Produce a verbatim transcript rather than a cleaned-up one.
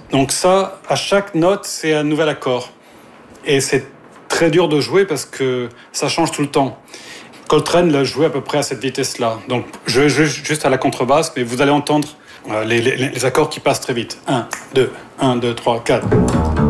Donc ça, à chaque note, c'est un nouvel accord. Et c'est très dur de jouer parce que ça change tout le temps. Coltrane l'a joué à peu près à cette vitesse-là. Donc je joue juste à la contrebasse, mais vous allez entendre les, les, les accords qui passent très vite. un, deux, un, deux, trois, quatre.